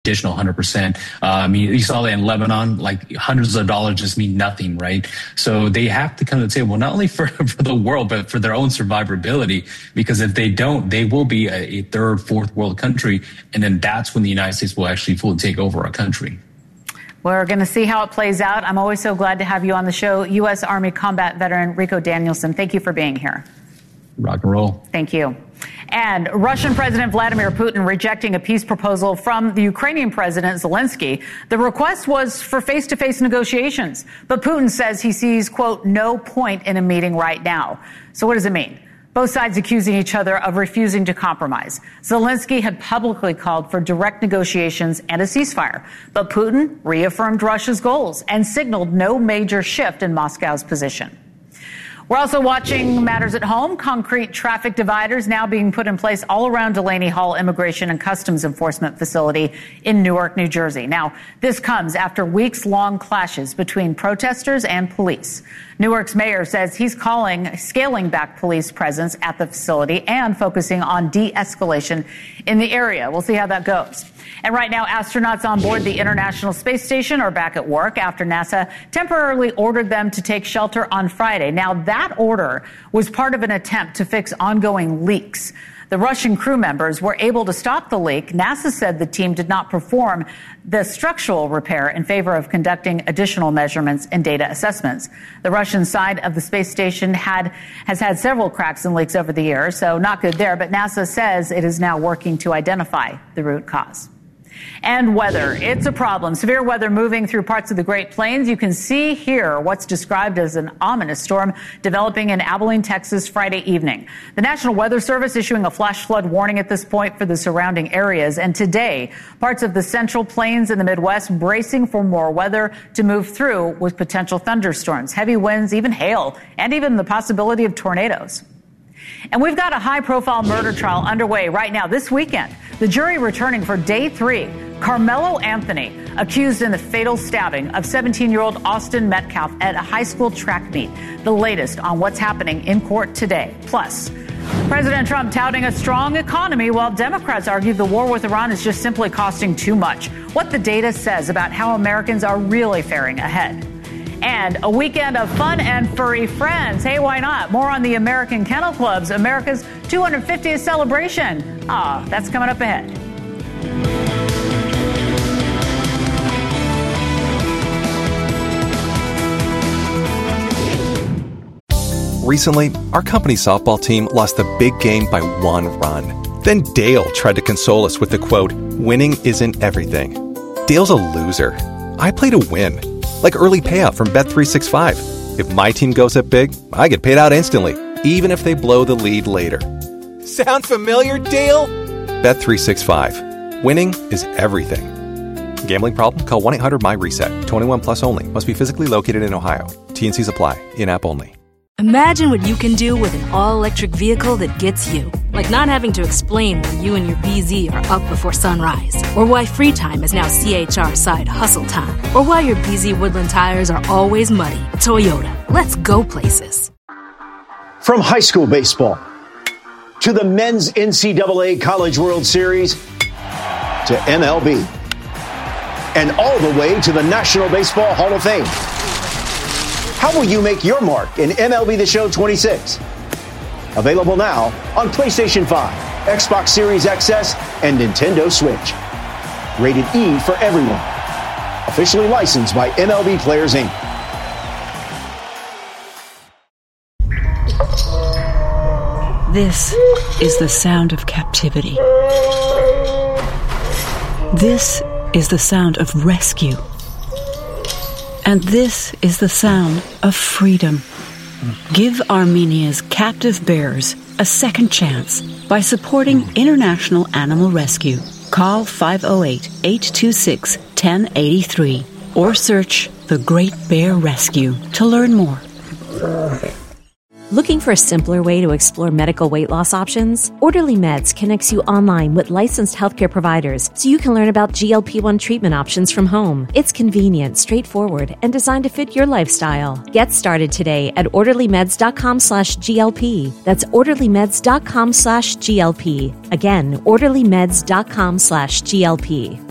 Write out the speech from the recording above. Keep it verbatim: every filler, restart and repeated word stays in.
additional one hundred percent. Uh, I mean, you saw that in Lebanon, like hundreds of dollars just mean nothing, right? So they have to come to the table, not only for, for the world, but for their own survivability, because if they don't, they will be a, a third, fourth world country. And then that's when the United States will actually fully take over our country. We're going to see how it plays out. I'm always so glad to have you on the show. U S. Army combat veteran Rico Danielson, thank you for being here. Rock and roll. Thank you. And Russian President Vladimir Putin rejecting a peace proposal from the Ukrainian President Zelensky. The request was for face-to-face negotiations, but Putin says he sees, quote, no point in a meeting right now. So what does it mean? Both sides accusing each other of refusing to compromise. Zelensky had publicly called for direct negotiations and a ceasefire, but Putin reaffirmed Russia's goals and signaled no major shift in Moscow's position. We're also watching matters at home. Concrete traffic dividers now being put in place all around Delaney Hall Immigration and Customs Enforcement Facility in Newark, New Jersey. Now, this comes after weeks-long clashes between protesters and police. Newark's mayor says he's calling scaling back police presence at the facility and focusing on de-escalation in the area. We'll see how that goes. And right now, astronauts on board the International Space Station are back at work after NASA temporarily ordered them to take shelter on Friday. Now, that order was part of an attempt to fix ongoing leaks. The Russian crew members were able to stop the leak. NASA said the team did not perform the structural repair in favor of conducting additional measurements and data assessments. The Russian side of the space station had has had several cracks and leaks over the years, so not good there. But NASA says it is now working to identify the root cause. And weather. It's a problem. Severe weather moving through parts of the Great Plains. You can see here what's described as an ominous storm developing in Abilene, Texas, Friday evening. The National Weather Service issuing a flash flood warning at this point for the surrounding areas. And today, parts of the Central Plains and the Midwest bracing for more weather to move through with potential thunderstorms, heavy winds, even hail, and even the possibility of tornadoes. And we've got a high-profile murder trial underway right now this weekend. The jury returning for day three. Carmelo Anthony, accused in the fatal stabbing of seventeen-year-old Austin Metcalf at a high school track meet. The latest on what's happening in court today. Plus, President Trump touting a strong economy while Democrats argue the war with Iran is just simply costing too much. What the data says about how Americans are really faring ahead. And a weekend of fun and furry friends. Hey, why not? More on the American Kennel Club's America's two hundred fiftieth celebration. Ah, that's coming up ahead. Recently, our company's softball team lost the big game by one run. Then Dale tried to console us with the quote, "Winning isn't everything." Dale's a loser. I play to win. Like early payout from Bet three sixty-five. If my team goes up big, I get paid out instantly, even if they blow the lead later. Sound familiar, Dale? Bet three sixty-five. Winning is everything. Gambling problem? Call one eight hundred M Y reset. twenty-one plus only. Must be physically located in Ohio. T N Cs apply. In-app only. Imagine what you can do with an all-electric vehicle that gets you. Like not having to explain why you and your B Z are up before sunrise. Or why free time is now C H R side hustle time. Or why your B Z Woodland tires are always muddy. Toyota. Let's go places. From high school baseball to the men's N C double A College World Series to M L B. And all the way to the National Baseball Hall of Fame. How will you make your mark in M L B The Show twenty-six? Available now on PlayStation five, Xbox Series X S, and Nintendo Switch. Rated E for everyone. Officially licensed by M L B Players, Incorporated. This is the sound of captivity. This is the sound of rescue. And this is the sound of freedom. Give Armenia's captive bears a second chance by supporting International Animal Rescue. Call five oh eight, eight two six, one oh eight three or search The Great Bear Rescue to learn more. Looking for a simpler way to explore medical weight loss options? Orderly Meds connects you online with licensed healthcare providers so you can learn about G L P one treatment options from home. It's convenient, straightforward, and designed to fit your lifestyle. Get started today at orderlymeds.com slash GLP. That's orderlymeds.com slash GLP. Again, orderlymeds.com slash GLP.